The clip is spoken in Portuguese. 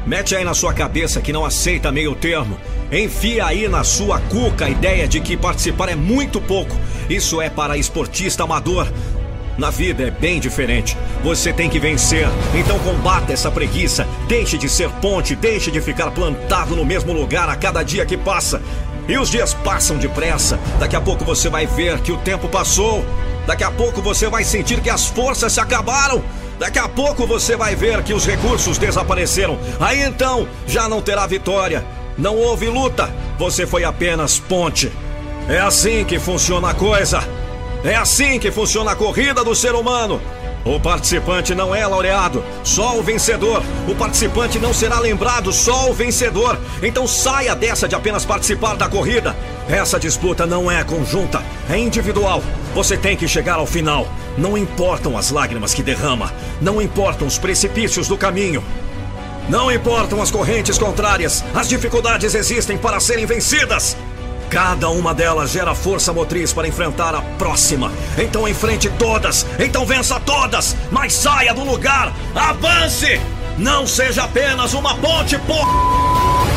Mete aí na sua cabeça que não aceita meio termo. Enfia aí na sua cuca a ideia de que participar é muito pouco. Isso é para esportista amador. Na vida é bem diferente. Você tem que vencer. Então combata essa preguiça. Deixe de ser ponte. Deixe de ficar plantado no mesmo lugar a cada dia que passa. E os dias passam depressa. Daqui a pouco você vai ver que o tempo passou. Daqui a pouco você vai sentir que as forças se acabaram. Daqui a pouco você vai ver que os recursos desapareceram. Aí então já não terá vitória. Não houve luta. Você foi apenas ponte. É assim que funciona a coisa. É assim que funciona a corrida do ser humano. O participante não é laureado, só o vencedor. O participante não será lembrado, só o vencedor. Então saia dessa de apenas participar da corrida. Essa disputa não é conjunta, é individual. Você tem que chegar ao final. Não importam as lágrimas que derrama. Não importam os precipícios do caminho. Não importam as correntes contrárias. As dificuldades existem para serem vencidas. Cada uma delas gera força motriz para enfrentar a próxima. Então enfrente todas. Então vença todas. Mas saia do lugar. Avance. Não seja apenas uma ponte,